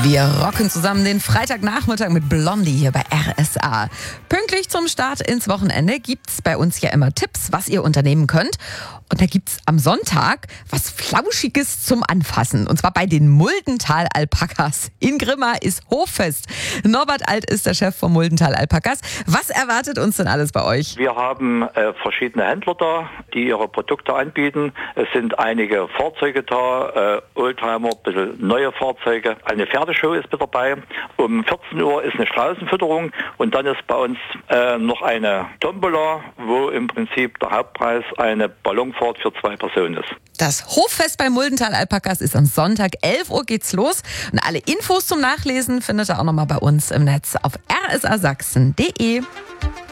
Wir rocken zusammen den Freitagnachmittag mit Blondie hier bei RSA. Pünktlich zum Start ins Wochenende gibt's bei uns ja immer Tipps, was ihr unternehmen könnt. Und da gibt's am Sonntag was Flauschiges zum Anfassen. Und zwar bei den Muldental-Alpakas. In Grimma ist Hoffest. Norbert Alt ist der Chef von Muldental-Alpakas. Was erwartet uns denn alles bei euch? Wir haben verschiedene Händler da, die ihre Produkte anbieten. Es sind einige Fahrzeuge da, Oldtimer, ein bisschen neue Fahrzeuge. Eine Pferdeshow ist mit dabei. Um 14 Uhr ist eine Straußenfütterung und dann ist bei uns noch eine Tombola, wo im Prinzip der Hauptpreis eine Ballonfahrt für 2 Personen ist. Das Hoffest bei Muldental-Alpakas ist am Sonntag, 11 Uhr geht's los. Und alle Infos zum Nachlesen findet ihr auch nochmal bei uns im Netz auf rsasachsen.de.